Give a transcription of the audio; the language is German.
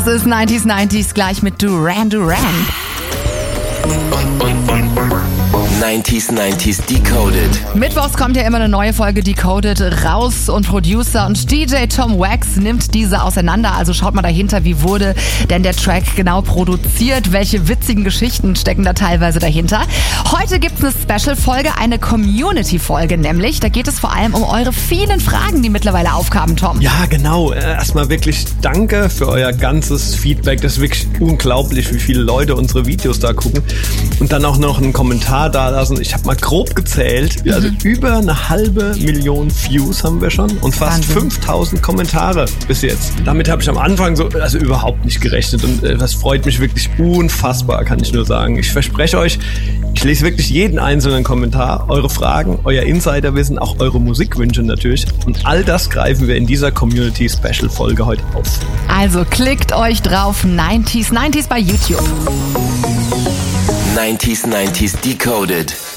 Das ist 90s gleich mit Duran Duran. 90s Decoded. Mittwochs kommt ja immer eine neue Folge Decoded raus und Producer und DJ Tom Wax nimmt diese auseinander. Also schaut mal dahinter, wie wurde denn der Track genau produziert? Welche witzigen Geschichten stecken da teilweise dahinter? Heute gibt's eine Special-Folge, eine Community-Folge nämlich. Da geht es vor allem um eure vielen Fragen, die mittlerweile aufkamen, Tom. Ja, genau. Erstmal wirklich danke für euer ganzes Feedback. Das ist wirklich unglaublich, wie viele Leute unsere Videos da gucken. Und dann auch noch einen Kommentar da lassen. Ich habe mal grob gezählt, also über 500.000 Views haben wir schon und fast 5.000 Kommentare bis jetzt. Damit habe ich am Anfang überhaupt nicht gerechnet und das freut mich wirklich unfassbar, kann ich nur sagen. Ich verspreche euch, ich lese wirklich jeden einzelnen Kommentar, eure Fragen, euer Insiderwissen, auch eure Musikwünsche natürlich und all das greifen wir in dieser Community-Special-Folge heute auf. Also klickt euch drauf, 90s bei YouTube. 90s Decoded.